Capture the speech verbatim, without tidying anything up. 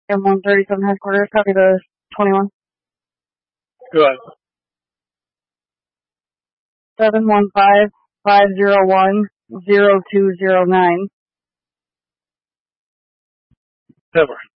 M one thirty-seven headquarters, copy the twenty-one. Go ahead. seven one five, five zero one, zero two zero nine. Never.